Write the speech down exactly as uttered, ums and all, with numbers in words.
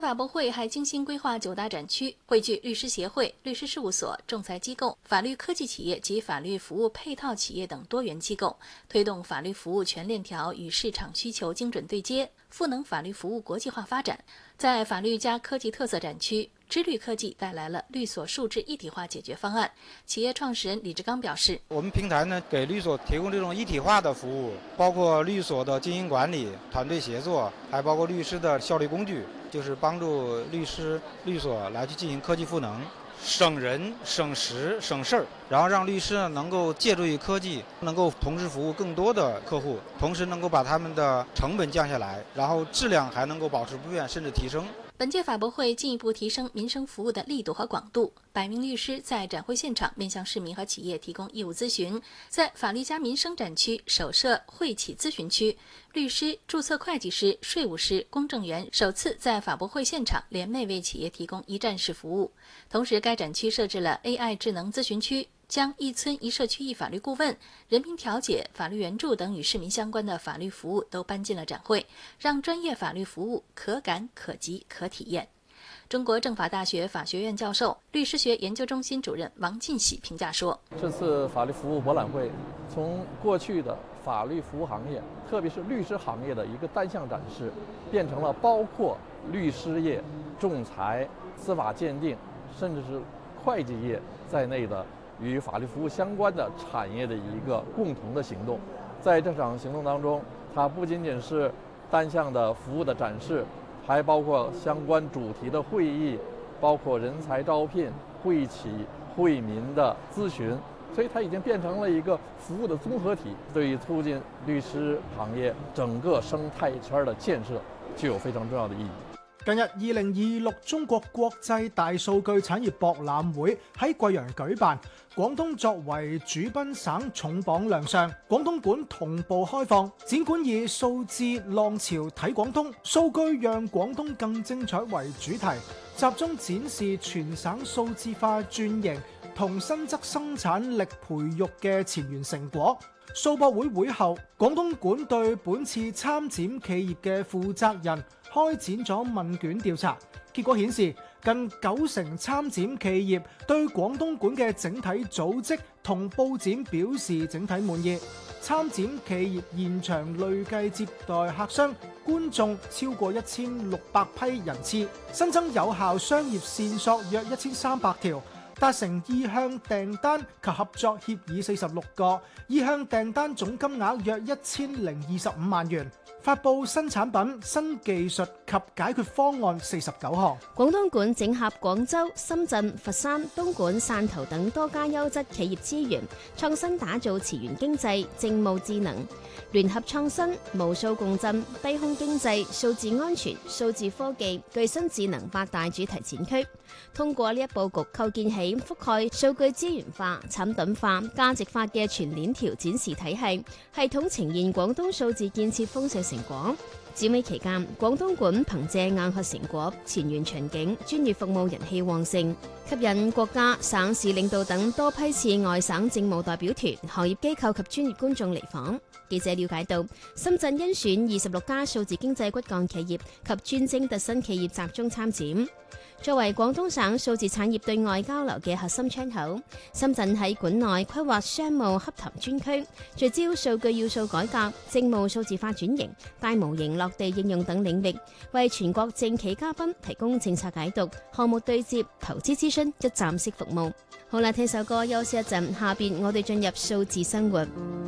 法博会还精心规划九大展区，汇聚律师协会、律师事务所、仲裁机构、法律科技企业及法律服务配套企业等多元机构，推动法律服务全链条与市场需求精准对接，赋能法律服务国际化发展。在法律加科技特色展区，知律科技带来了律所数字一体化解决方案。企业创始人李志刚表示， 我们平台呢给律所提供这种一体化的服务，包括律所的经营管理、团队协作，还包括律师的效率工具，就是帮助律师、律所来去进行科技赋能，省人、省时、省事儿，然后让律师呢能够借助于科技，能够同时服务更多的客户，同时能够把他们的成本降下来，然后质量还能够保持不变，甚至提升。 本届法博会进一步提升民生服务的力度和广度，百名律师在展会现场面向市民和企业提供义务咨询，在法律加民生展区首设会企咨询区，律师、注册会计师、税务师、公证员首次在法博会现场联袂为企业提供一站式服务。同时，该展区设置了 A I 智能咨询区，将一村一社区一法律顾问、人民调解、法律援助等与市民相关的法律服务都搬进了展会，让专业法律服务可感可及可体验。中国政法大学法学院教授、律师学研究中心主任王进喜评价说， 这次法律服务博览会从过去的法律服务行业，特别是律师行业的一个单项展示，变成了包括律师业、仲裁、司法鉴定，甚至是会计业在内的与法律服务相关的产业的一个共同的行动。在这场行动当中，它不仅仅是单项的服务的展示，还包括相关主题的会议，包括人才招聘、会企、惠民的咨询，所以它已经变成了一个服务的综合体，对于促进律师行业整个生态圈的建设具有非常重要的意义。 近日，二零二六中國國際大數據產業博覽會喺貴陽舉辦，廣東作為主賓省重磅亮相，廣東館同步開放。展館以數字浪潮睇廣東，數據讓廣東更精彩為主題，集中展示全省數字化轉型同新質生產力培育嘅前沿成果。數博會會後，廣東館對本次參展企業嘅負責人開展咗問卷調查，結果顯示近九成參展企業對廣東館嘅整體組織同佈展表示整體滿意。參展企業現場累計接待客商、觀眾超過一千六百批人次，新增有效商業線索約一千三百條。達成意向訂單及合作協議四十六個，意向訂單總金額約一千零二十五萬元。發布新產品、新技術及解決方案四十九項。 廣東館整合廣州、深圳、佛山、東莞、汕頭等多家優質企業資源，創新打造詞源經濟、政務智能、聯合創新、無數共振、低空經濟、數字安全、數字科技、具新智能八大主題展區。通過呢一佈局，構建起覆蓋數據資源化、產品化、價值化嘅全鏈條展示體系，系統呈現廣東數字建設豐碩成果。展會期間，廣東館憑借硬核成果、前沿場景、專業服務人氣旺盛，吸引國家、省市領導等多批次外省政務代表團、行業機構及專業觀眾嚟訪。記者了解到，深圳甄選二十六家數字經濟骨幹企業及專精特新企業集中參展。作為廣東省數字產業對外交流嘅核心窗口，深圳喺館內規劃商務洽談專區，聚焦數據要素改革、政務數字化轉型、大模型落地應用等領域，為全國政企嘉賓提供政策解讀、項目對接、投資諮詢一站式服務。好啦，聽首歌休息一陣，下邊我哋進入數字生活。